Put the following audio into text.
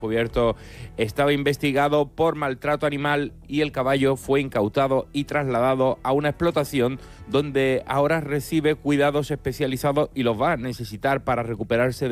Cubierto estaba investigado por maltrato animal y el caballo fue incautado y trasladado a una explotación donde ahora recibe cuidados especializados y los va a necesitar para recuperarse